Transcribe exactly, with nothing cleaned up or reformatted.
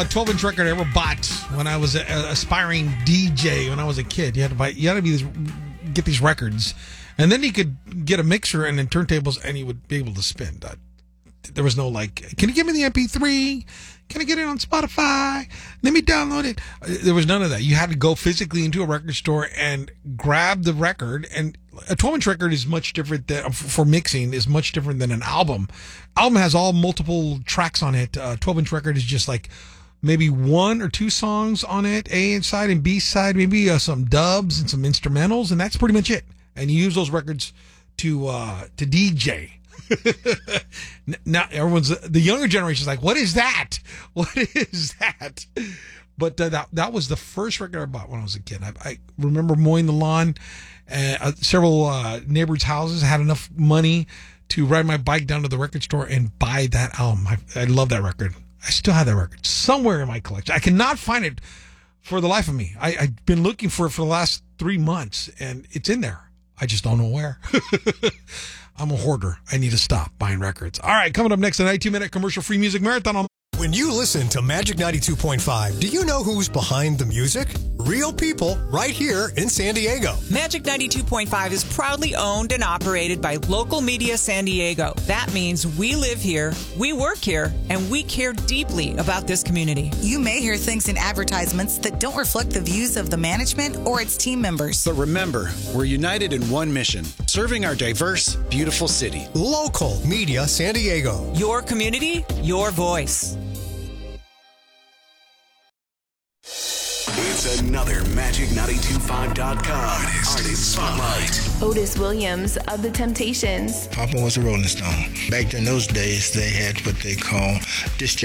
A twelve-inch record I ever bought when I was an aspiring D J when I was a kid. You had to buy, you had to be this, get these records, and then you could get a mixer and then turntables, and you would be able to spin. That there was no like, can you give me the M P three? Can I get it on Spotify? Let me download it. There was none of that. You had to go physically into a record store and grab the record. And a twelve-inch record is much different than, for mixing, is much different than an album. Album has all multiple tracks on it. A twelve-inch record is just like maybe one or two songs on it, A side and B side, maybe uh, some dubs and some instrumentals, and that's pretty much it. And you use those records to uh, to D J. Now everyone's, the younger generation is like, what is that? What is that? But uh, that that was the first record I bought when I was a kid. I, I remember mowing the lawn. Uh, several uh, neighbors' houses had enough money to ride my bike down to the record store and buy that album. I, I love that record. I still have that record somewhere in my collection. I cannot find it for the life of me. I, I've been looking for it for the last three months, and it's in there. I just don't know where. I'm a hoarder. I need to stop buying records. All right, coming up next, a ninety-two minute commercial-free music marathon on. When you listen to Magic ninety-two point five, do you know who's behind the music? Real people right here in San Diego. Magic ninety-two point five is proudly owned and operated by Local Media San Diego. That means we live here, we work here, and we care deeply about this community. You may hear things in advertisements that don't reflect the views of the management or its team members. But remember, we're united in one mission, serving our diverse, beautiful city. Local Media San Diego. Your community, your voice. It's another Magic nine two five dot com Artist, Artist Spotlight. Otis Williams of The Temptations. Papa was a Rolling Stone. Back in those days, they had what they call disc